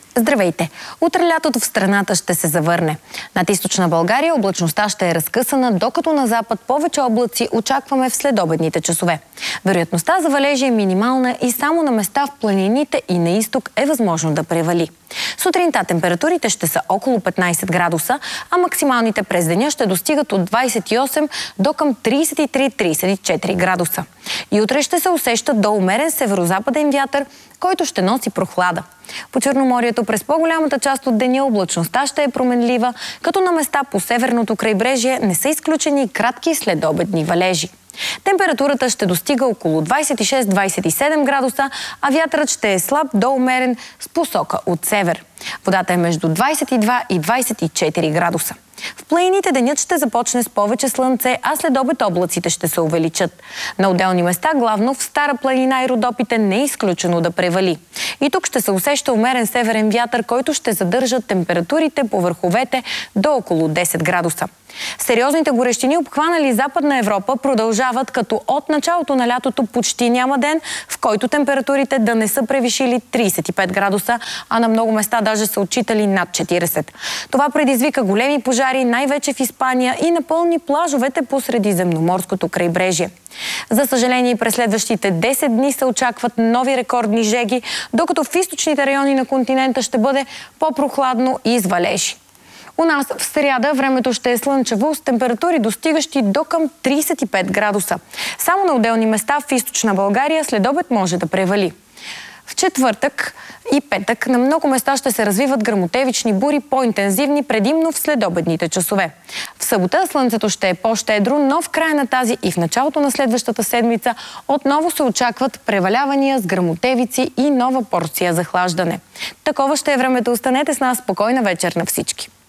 Здравейте! Утре лятото в страната ще се завърне. Над източна България облачността ще е разкъсана, докато на запад повече облаци очакваме в следобедните часове. Вероятността за валежи е минимална и само на места в планините и на изток е възможно да превали. Сутринта температурите ще са около 15 градуса, а максималните през деня ще достигат от 28 до към 33-34 градуса. И утре ще се усеща до умерен северо-западен вятър, който ще носи прохлада. По Черноморието през по-голямата част от деня облачността ще е променлива, като на места по северното крайбрежие не са изключени кратки следобедни валежи. Температурата ще достига около 26-27 градуса, а вятърът ще е слаб до умерен с посока от север. Водата е между 22 и 24 градуса. В планините денят ще започне с повече слънце, а след обед облаците ще се увеличат. На отделни места, главно в Стара планина и Родопите, не е изключено да превали. И тук ще се усеща умерен северен вятър, който ще задържа температурите по върховете до около 10 градуса. Сериозните горещини, обхванали Западна Европа, продължават, като от началото на лятото почти няма ден, в който температурите да не са превишили 35 градуса, а на много места даже са отчитали над 40. Това предизвика големи пожари, най-вече в Испания, и напълни плажовете по Средиземноморското крайбрежие. За съжаление, през следващите 10 дни се очакват нови рекордни жеги, докато в източните райони на континента ще бъде по-прохладно и с валежи. У нас в сряда времето ще е слънчево с температури достигащи до към 35 градуса. Само на отделни места в източна България следобед може да превали. В четвъртък и петък на много места ще се развиват гръмотевични бури, по-интензивни предимно в следобедните часове. В събота слънцето ще е по-щедро, но в края на тази и в началото на следващата седмица отново се очакват превалявания с гръмотевици и нова порция захлаждане. Такова ще е времето. Останете с нас. Спокойна вечер на всички!